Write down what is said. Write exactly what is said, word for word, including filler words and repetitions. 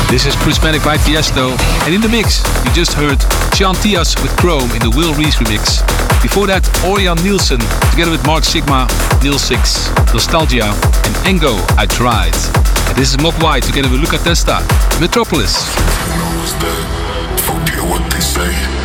This is Prismatic by Tiesto, and in the mix you just heard Sean Tias with Chrome in the Will Reese remix. Before that, Orion Nielsen together with Mark Sigma, Neil Six, Nostalgia, and Engo, I Tried. And this is Mogwai together with Luca Testa, Metropolis. Forget what they say.